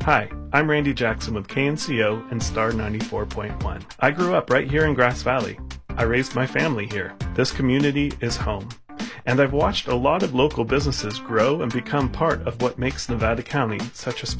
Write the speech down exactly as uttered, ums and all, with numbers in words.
Hi, I'm Randy Jackson with K N C O and Star ninety-four point one. I grew up right here in Grass Valley. I raised my family here. This community is home. And I've watched a lot of local businesses grow and become part of what makes Nevada County such a